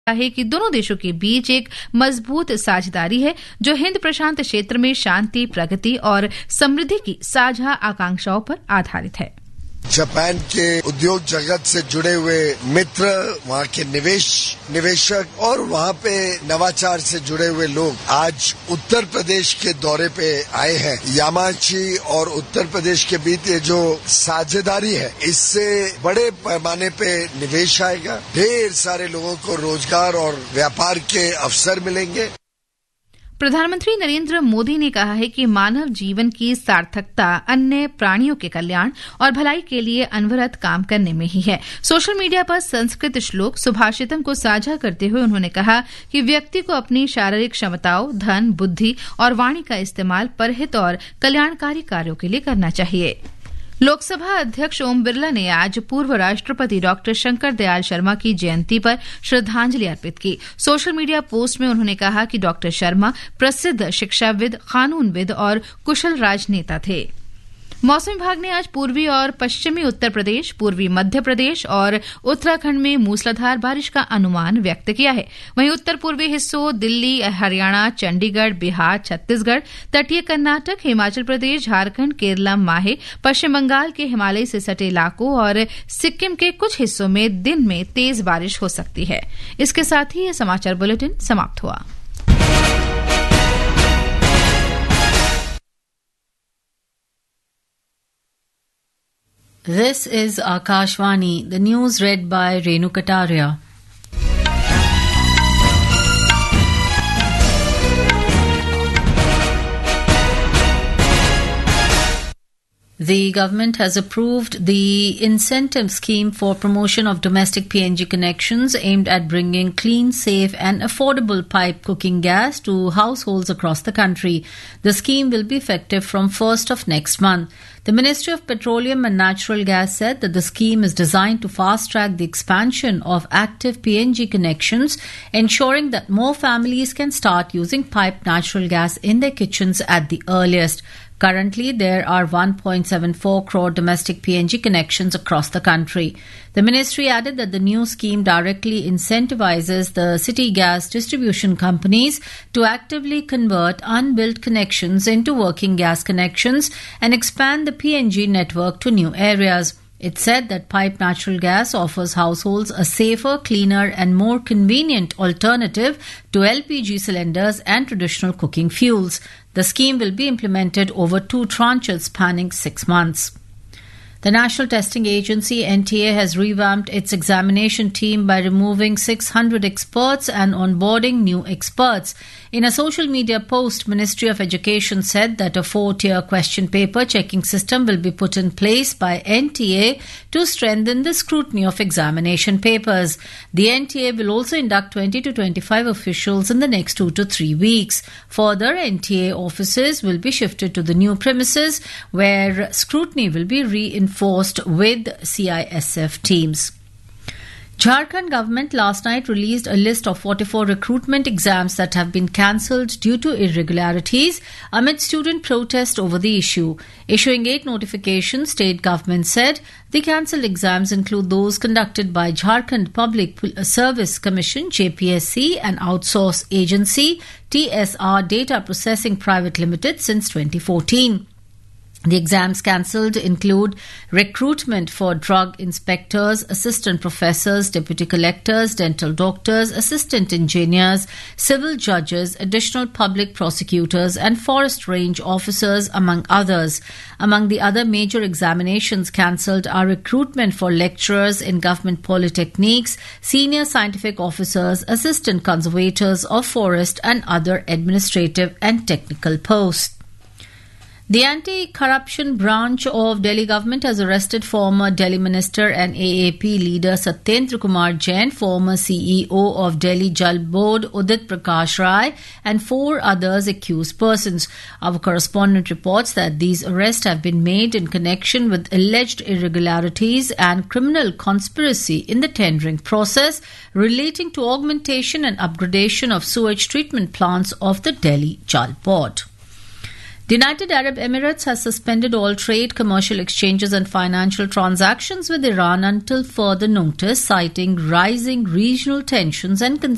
है कि दोनों देशों के बीच एक मजबूत साझेदारी है जो हिंद प्रशांत क्षेत्र में शांति, प्रगति और समृद्धि की साझा आकांक्षाओं पर आधारित है। जापान के उद्योग जगत से जुड़े हुए मित्र, वहाँ के निवेशक और वहाँ पे नवाचार से जुड़े हुए लोग आज उत्तर प्रदेश के दौरे पे आए हैं। यामाची और उत्तर प्रदेश के बीच ये जो साझेदारी है, इससे बड़े पैमाने पे निवेश आएगा, ढेर सारे लोगों को रोजगार और व्यापार के अवसर मिलेंगे। प्रधानमंत्री नरेंद्र मोदी ने कहा है कि मानव जीवन की सार्थकता अन्य प्राणियों के कल्याण और भलाई के लिए अनवरत काम करने में ही है। सोशल मीडिया पर संस्कृत श्लोक सुभाषितम को साझा करते हुए उन्होंने कहा कि व्यक्ति को अपनी शारीरिक क्षमताओं, धन, बुद्धि और वाणी का इस्तेमाल परहित और कल्याणकारी कार्यों के लिए करना चाहिए। लोकसभा अध्यक्ष ओम बिरला ने आज पूर्व राष्ट्रपति डॉक्टर शंकर दयाल शर्मा की जयंती पर श्रद्धांजलि अर्पित की। सोशल मीडिया पोस्ट में उन्होंने कहा कि डॉक्टर शर्मा प्रसिद्ध शिक्षाविद, कानूनविद और कुशल राजनेता थे। मौसम विभाग ने आज पूर्वी और पश्चिमी उत्तर प्रदेश, पूर्वी मध्य प्रदेश और उत्तराखंड में मूसलाधार बारिश का अनुमान व्यक्त किया है। वहीं उत्तर पूर्वी हिस्सों दिल्ली, हरियाणा, चंडीगढ़, बिहार, छत्तीसगढ़, तटीय कर्नाटक, हिमाचल प्रदेश, झारखंड, केरला, माहे, पश्चिम बंगाल के हिमालय से सटे इलाकों और सिक्किम के कुछ हिस्सों में दिन में तेज बारिश हो सकती है। इसके साथ ही यह समाचार बुलेटिन समाप्त हुआ। This is Akashvani, the news read by Renu Kataria. The government has approved the incentive scheme for promotion of domestic PNG connections aimed at bringing clean, safe and affordable pipe cooking gas to households across the country. The scheme will be effective from 1st of next month. The Ministry of Petroleum and Natural Gas said that the scheme is designed to fast-track the expansion of active PNG connections, ensuring that more families can start using piped natural gas in their kitchens at the earliest. Currently, there are 1.74 crore domestic PNG connections across the country. The ministry added that the new scheme directly incentivizes the city gas distribution companies to actively convert unbuilt connections into working gas connections and expand the PNG network to new areas. It said that piped natural gas offers households a safer, cleaner and more convenient alternative to LPG cylinders and traditional cooking fuels. The scheme will be implemented over 2 tranches spanning 6 months. The National Testing Agency NTA has revamped its examination team by removing 600 experts and onboarding new experts. In a social media post, Ministry of Education said that a 4-tier question paper checking system will be put in place by NTA to strengthen the scrutiny of examination papers. The NTA will also induct 20 to 25 officials in the next 2 to 3 weeks. Further, NTA offices will be shifted to the new premises where scrutiny will be reinforced with CISF teams. Jharkhand government last night released a list of 44 recruitment exams that have been cancelled due to irregularities amid student protest over the issue. Issuing 8 notifications, state government said the cancelled exams include those conducted by Jharkhand Public Service Commission JPSC, an outsourced agency, TSR Data Processing Private Limited since 2014. The exams cancelled include recruitment for drug inspectors, assistant professors, deputy collectors, dental doctors, assistant engineers, civil judges, additional public prosecutors and forest range officers, among others. Among the other major examinations cancelled are recruitment for lecturers in government polytechnics, senior scientific officers, assistant conservators of forest and other administrative and technical posts. The anti-corruption branch of Delhi government has arrested former Delhi minister and AAP leader Satyendra Kumar Jain, former CEO of Delhi Jal Board Udit Prakash Rai and 4 others accused persons. Our correspondent reports that these arrests have been made in connection with alleged irregularities and criminal conspiracy in the tendering process relating to augmentation and upgradation of sewage treatment plants of the Delhi Jal Board. The United Arab Emirates has suspended all trade, commercial exchanges and financial transactions with Iran until further notice, citing rising regional tensions and